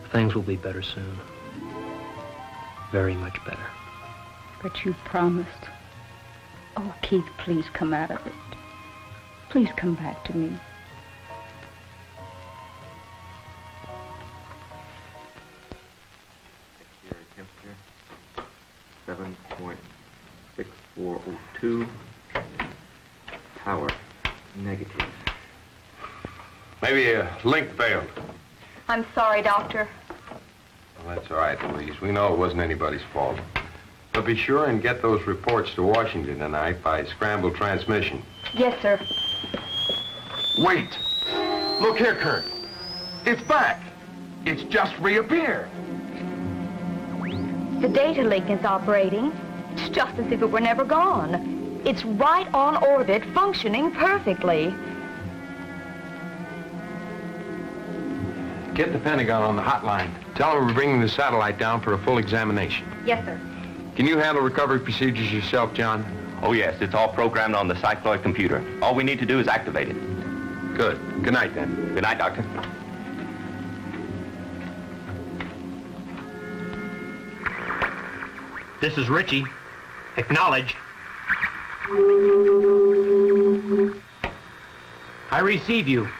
Things will be better soon. Very much better. But you promised. Oh, Keith, please come out of it. Please come back to me. Temperature 7.6402. Power negative. Maybe a link failed. I'm sorry, Doctor. Well, that's all right, Louise. We know it wasn't anybody's fault. But be sure and get those reports to Washington tonight by scrambled transmission. Yes, sir. Wait. Look here, Kurt. It's back. It's just reappeared. The data link is operating. It's just as if it were never gone. It's right on orbit, functioning perfectly. Get the Pentagon on the hotline. Tell them we're bringing the satellite down for a full examination. Yes, sir. Can you handle recovery procedures yourself, John? Oh, yes. It's all programmed on the cycloid computer. All we need to do is activate it. Good. Good night, then. Good night, Doctor. This is Richie. Acknowledge. I receive you.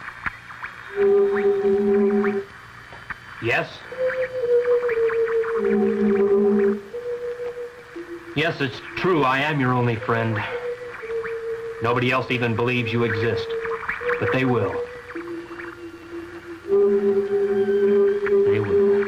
Yes? Yes, it's true. I am your only friend. Nobody else even believes you exist. But they will. They will.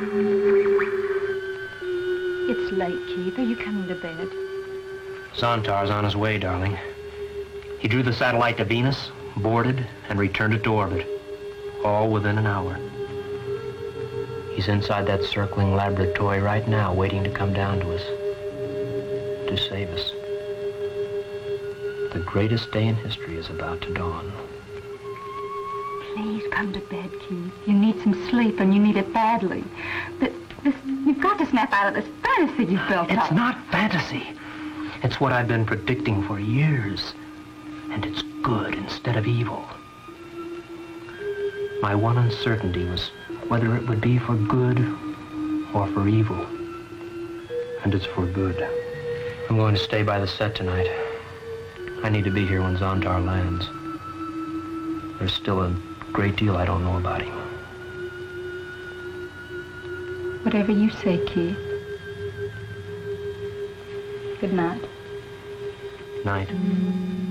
It's late, Keith. Are you coming to bed? Zontar's on his way, darling. He drew the satellite to Venus, boarded, and returned it to orbit. All within an hour. He's inside that circling laboratory right now, waiting to come down to us. To save us. The greatest day in history is about to dawn. Please come to bed, Keith. You need some sleep, and you need it badly. You've got to snap out of this fantasy you've built up. It's not fantasy. It's what I've been predicting for years. And it's good instead of evil. My one uncertainty was whether it would be for good or for evil. And it's for good. I'm going to stay by the set tonight. I need to be here when Zontar lands. There's still a great deal I don't know about him. Whatever you say, Keith. Good night. Night.